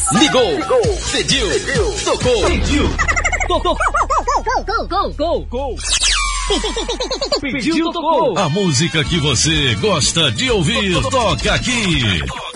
Ligou. Pediu. Tocou. Gol. Pediu, tocou. A música que você gosta de ouvir, toca aqui.